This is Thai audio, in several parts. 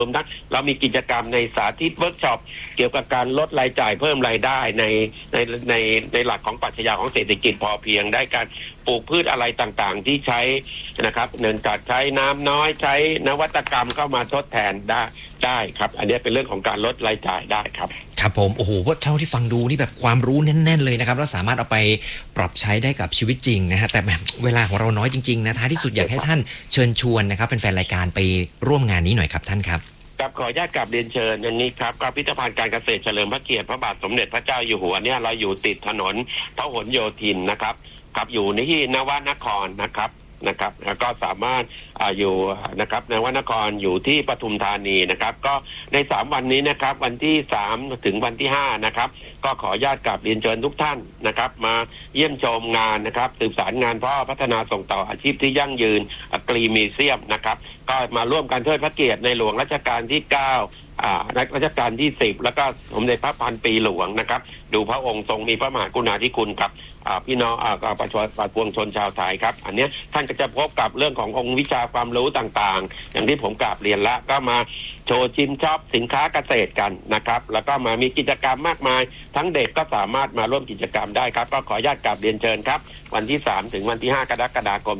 รวมทั้งเรามีกิจกรรมในสาธิตเวิร์กช็อปเกี่ยวกับการลดรายจ่ายเพิ่มรายได้ในในในหลักของปรัชญาของเศรษฐกิจพอเพียงได้การปลูกพืชอะไรต่างๆที่ใช้นะครับเนื่องจากใช้น้ำน้อยใช้นวัตกรรมเข้ามาทดแทนได้ครับอันนี้เป็นเรื่องของการลดรายจ่ายได้ครับครับผมโอ้โหเท่าที่ฟังดูนี่แบบความรู้แน่นๆเลยนะครับแล้วสามารถเอาไปปรับใช้ได้กับชีวิตจริงนะฮะแต่แบบเวลาของเราน้อยจริงๆนะท้ายที่สุดอยากให้ท่านเชิญชวนนะครับเป็นแฟนรายการไปร่วมงานนี้หน่อยครับท่านครับครับขออนุญาตกราบเรียนเชิญอันนี้ครับก็พิพิธภัณฑ์การเกษตรเฉลิมพระเกียรติพระบาทสมเด็จพระเจ้าอยู่หัวเนี่ยเราอยู่ติดถนนพหลโยธินนะครับกับอยู่ในที่นวนครนะครับแล้วก็สามารถอยู่นะครับนวนครอยู่ที่ปทุมธานีนะครับก็ใน3วันนี้นะครับวันที่3ถึงวันที่5นะครับก็ขออนุญาตกราบเรียนเชิญทุกท่านนะครับมาเยี่ยมชมงานนะครับสืบสารงานเพราะพัฒนาส่งต่ออาชีพที่ยั่งยืนกรีมิวเซียมนะครับก็มาร่วมกันเทิดพระเกียรติในหลวงรัชกาลที่9รัชกาลที่10แล้วก็สมเด็จพระพันปีหลวงนะครับดูพระองค์ทรงมีพระมหากรุณาธิคุณกับพี่น้องประชาชนปวงชนชาวไทยครับอันนี้ท่านก็จะพบกับเรื่องขององค์วิชาความรู้ต่างๆอย่างที่ผมกราบเรียนแล้วก็มาโชว์ชิมช็อปสินค้าเกษตรกันนะครับแล้วก็มามีกิจกรรมมากมายทั้งเด็กก็สามารถมาร่วมกิจกรรมได้ครับก็ขออนุญาตกราบเรียนเชิญครับวันที่3ถึงวันที่5กรกฎาคม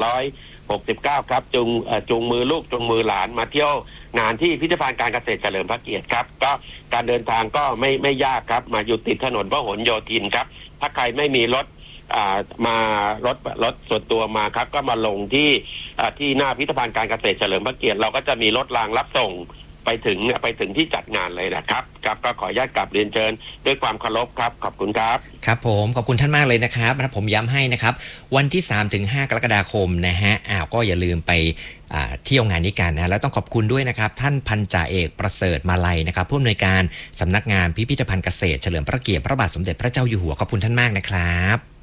2569ครับจูงมือลูกจูงมือหลานมาเที่ยวงานที่พิพิธภัณฑ์การเกษตรเฉลิมพระเกียรติครับก็การเดินทางก็ไม่ยากครับมาอยู่ติดถนนพหลโยธินครับถ้าใครไม่มีรถมารถส่วนตัวมาครับก็มาลงที่หน้าพิพิธภัณฑ์การเกษตรเฉลิมพระเกียรติเราก็จะมีรถรางรับส่งไปถึงที่จัดงานเลยนะครับก็ขออนุญาตกลับเรียนเชิญด้วยความเคารพครับขอบคุณครับครับผมขอบคุณท่านมากเลยนะครับผมย้ำให้นะครับวันที่3-5 กรกฎาคมนะฮะก็อย่าลืมไปเที่ยวงานนี้กันนะแล้วต้องขอบคุณด้วยนะครับท่านพันจ่าเอกประเสริฐมาลัยนะครับผู้อำนวยการสำนักงานพิพิธภัณฑ์เกษตรเฉลิมพระเกียรติพระบาทสมเด็จพระเจ้าอยู่หัวขอบคุณท่านมากนะครับ